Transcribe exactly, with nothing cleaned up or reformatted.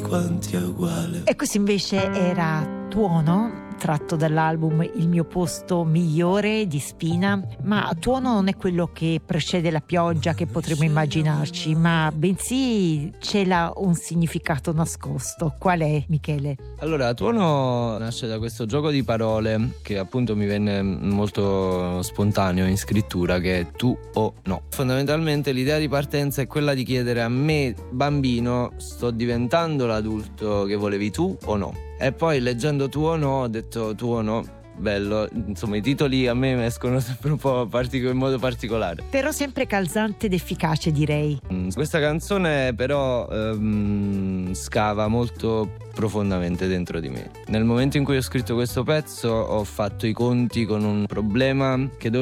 quanti è uguale. E questo invece era Tuono, tratto dall'album Il mio posto migliore di Spina. Ma Tuono non è quello che precede la pioggia che potremmo immaginarci, ma bensì c'è là un significato nascosto. Qual è, Michele? Allora, Tuono nasce da questo gioco di parole che appunto mi venne molto spontaneo in scrittura, che è tu o no. Fondamentalmente l'idea di partenza è quella di chiedere a me, bambino, sto diventando l'adulto che volevi tu o no? E poi leggendo tu o no ho detto tu o no, bello, insomma i titoli a me escono sempre un po' partico- in modo particolare. Però sempre calzante ed efficace, direi. Mm, Questa canzone però ehm, scava molto profondamente dentro di me. Nel momento in cui ho scritto questo pezzo ho fatto i conti con un problema che dovevo